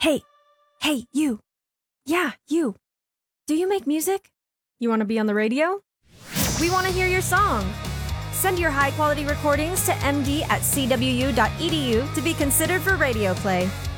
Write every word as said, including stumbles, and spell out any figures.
Hey, hey, you. Yeah, you. Do you make music? You want to be on the radio? We want to hear your song. Send your high-quality recordings to m d at c w u dot e d u to be considered for radio play.